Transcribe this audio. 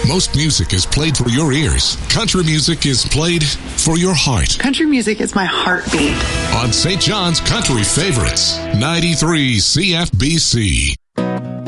most music is played for your ears, country music is played for your heart. Country music is my heartbeat. On St. John's Country Favorites, 93 CFBC.